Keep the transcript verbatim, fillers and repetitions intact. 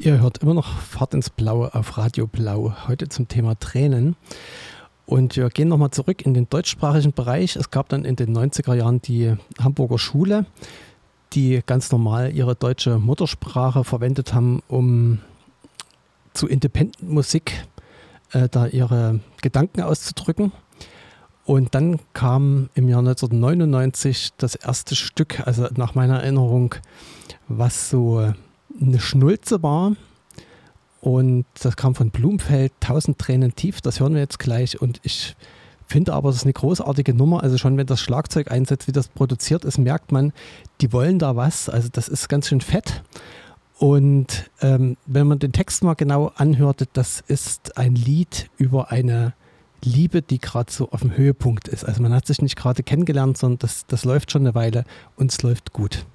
Ihr hört immer noch Fahrt ins Blaue auf Radio Blau. Heute zum Thema Tränen. Und wir gehen nochmal zurück in den deutschsprachigen Bereich. Es gab dann in den neunziger Jahren die Hamburger Schule, die ganz normal ihre deutsche Muttersprache verwendet haben, um zu Independent-Musik äh, da ihre Gedanken auszudrücken. Und dann kam im Jahr neunzehnhundertneunundneunzig das erste Stück, also nach meiner Erinnerung, was so eine Schnulze war. Und das kam von Blumfeld, Tausend Tränen tief, das hören wir jetzt gleich. Und ich finde aber, das ist eine großartige Nummer. Also schon wenn das Schlagzeug einsetzt, wie das produziert ist, merkt man, die wollen da was. Also das ist ganz schön fett. Und ähm, wenn man den Text mal genau anhört, das ist ein Lied über eine Liebe, die gerade so auf dem Höhepunkt ist. Also man hat sich nicht gerade kennengelernt, sondern das, das läuft schon eine Weile und es läuft gut.